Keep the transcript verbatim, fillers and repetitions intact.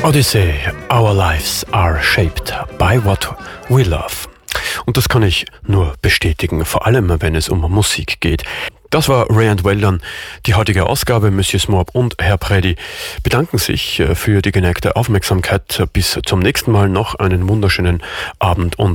Odyssey, our lives are shaped by what we love. Und das kann ich nur bestätigen, vor allem wenn es um Musik geht. Das war Ray and Weldon. Die heutige Ausgabe, Monsieur Smorp und Herr Predi bedanken sich für die geneigte Aufmerksamkeit. Bis zum nächsten Mal, noch einen wunderschönen Abend und